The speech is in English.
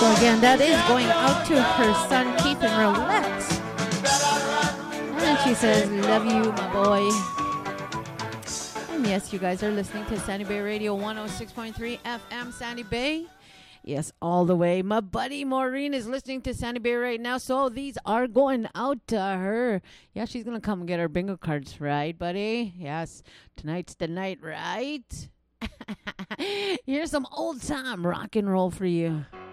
Again, that is going out to her son Keith and Rolex. And she says, love you, my boy. And yes, you guys are listening to Sandy Bay Radio 106.3 FM Sandy Bay. Yes, all the way. My buddy Maureen is listening to Sandy Bay right now, so these are going out to her. Yeah, she's going to come and get her bingo cards, right, buddy? Yes, tonight's the night, right? Here's some old time rock and roll for you.